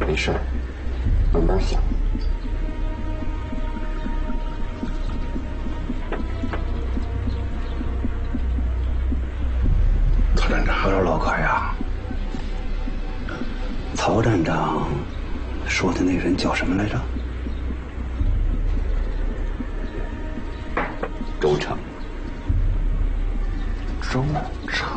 没事，慢慢想。 曹站长， 我说老快呀，曹站长说的那人叫什么来着？ 周成。 周成。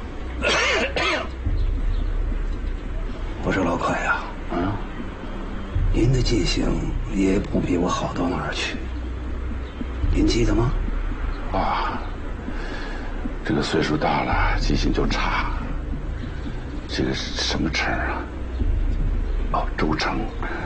我说老快呀，您的记性也不比我好到哪儿去。您记得吗？ 啊，这个岁数大了，记性就差。这个什么成啊？哦，周成，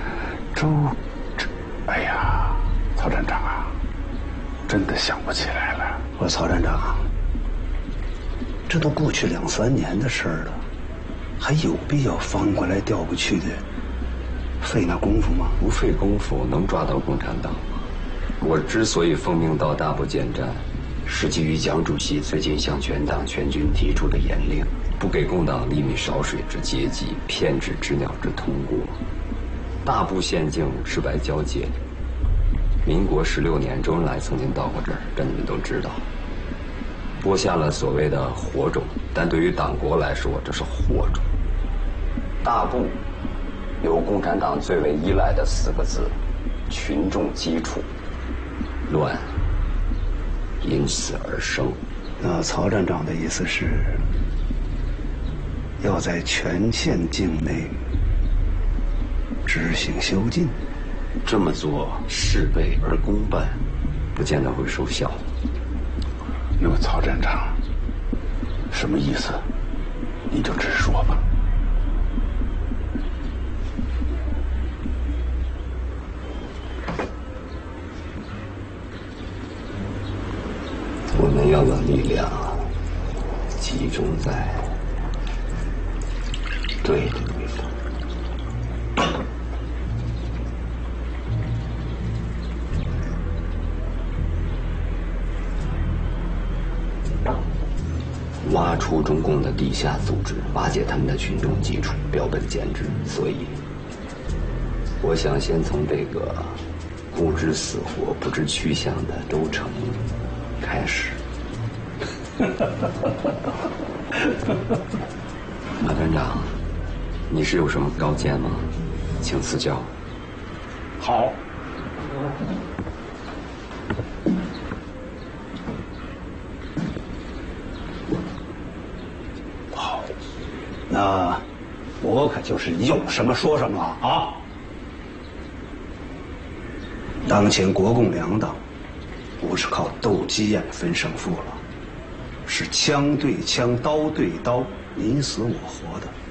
哎呀，曹站长啊，真的想不起来了。 我说曹站长，这都过去2、3年的事儿了，还有必要翻过来调过去的费那功夫吗？ 不费功夫能抓到共产党吗？我之所以奉命到大部建战，是基于蒋主席最近向全党全军提出的严令，不给共党粒米少水之阶级，偏执之鸟之通过。大部县境是白交界，民国16年，周恩来曾经到过这儿，这你们都知道。播下了所谓的火种，但对于党国来说，这是祸种。大部有共产党最为依赖的4个字：群众基础。乱因此而生。 那曹站长的意思是，要在全县境内执行宵禁。 这么做事倍而功半，不见得会收效。 那么曹站长，什么意思？你就直说吧。 我们要把力量集中在对的地方。挖出中共的地下组织，瓦解他们的群众基础，标本兼治。所以，我想先从这个不知死活、不知去向的周成开始。马团长，你是有什么高见吗？请赐教。 好。 好，那我可就是有什么说什么啊！当前国共两党不是靠斗鸡眼分胜负了，是枪对枪、刀对刀，你死我活的。